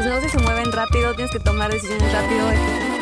negocios se mueven rápido, tienes que tomar decisiones rápido.